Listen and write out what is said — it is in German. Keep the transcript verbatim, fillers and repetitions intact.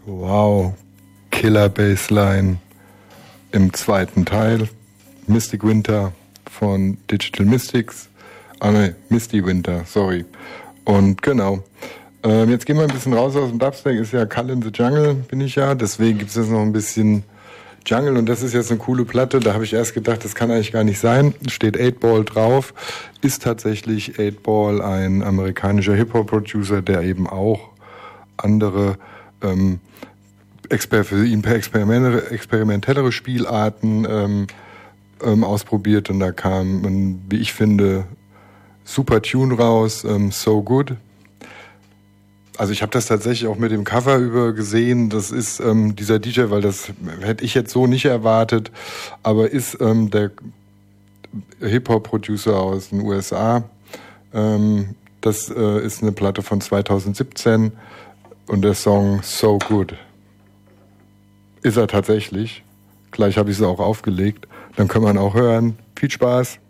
Wow, Killer Bassline im zweiten Teil. Mystic Winter von Digital Mystics. Ah ne, Misty Winter, sorry. Und genau. Ähm, jetzt gehen wir ein bisschen raus aus dem Dubstep. Ist ja Call in the Jungle, bin ich ja. Deswegen gibt es jetzt noch ein bisschen Jungle. Und das ist jetzt eine coole Platte. Da habe ich erst gedacht, das kann eigentlich gar nicht sein. Steht eight Ball drauf. Ist tatsächlich eight Ball ein amerikanischer Hip-Hop-Producer, der eben auch andere ähm, exper- für ihn experimentellere Spielarten ähm, ähm, ausprobiert. Und da kam ein, wie ich finde, super Tune raus, ähm, So Good. Also ich habe das tatsächlich auch mit dem Cover über gesehen. Das ist ähm, dieser D J, weil das hätte ich jetzt so nicht erwartet, aber ist ähm, der Hip-Hop-Producer aus den U S A. Ähm, das äh, ist eine Platte von zwanzig siebzehn und der Song So Good. Ist er tatsächlich. Gleich habe ich sie auch aufgelegt. Dann kann man auch hören. Viel Spaß.